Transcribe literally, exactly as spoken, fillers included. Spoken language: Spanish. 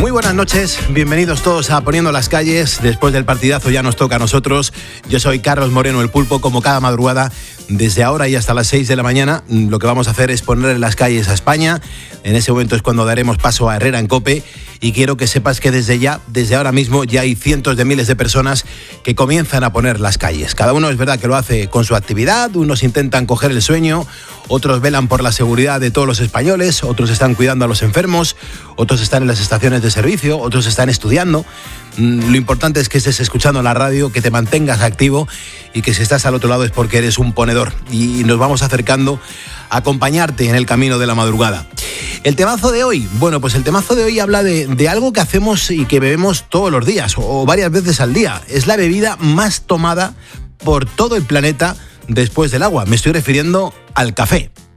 Muy buenas noches, bienvenidos todos a Poniendo las Calles. Después del partidazo ya nos toca a nosotros. Yo soy Carlos Moreno, el Pulpo, como cada madrugada, desde ahora y hasta las seis de la mañana. Lo que vamos a hacer es poner en las calles a España. En ese momento es cuando daremos paso a Herrera en COPE. Y quiero que sepas que desde ya, desde ahora mismo, ya hay cientos de miles de personas que comienzan a poner las calles. Cada uno es verdad que lo hace con su actividad, unos intentan coger el sueño, otros velan por la seguridad de todos los españoles, otros están cuidando a los enfermos, otros están en las estaciones de servicio, otros están estudiando. Lo importante es que estés escuchando la radio, que te mantengas activo y que si estás al otro lado es porque eres un ponedor. Y nos vamos acercando a acompañarte en el camino de la madrugada. El temazo de hoy, bueno, pues el temazo de hoy habla de, de algo que hacemos y que bebemos todos los días o varias veces al día. Es la bebida más tomada por todo el planeta después del agua. Me estoy refiriendo al café.